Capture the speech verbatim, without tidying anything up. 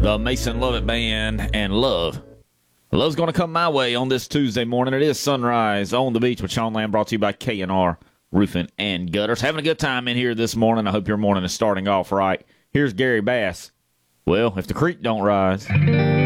the Mason Lovett Band, and Love. Love's going to come my way on this Tuesday morning. It is Sunrise on the Beach with Sean Lamb, brought to you by K and R Roofing and Gutters. Having a good time in here this morning. I hope your morning is starting off right. Here's Gary Bass. Well, if the creek don't rise...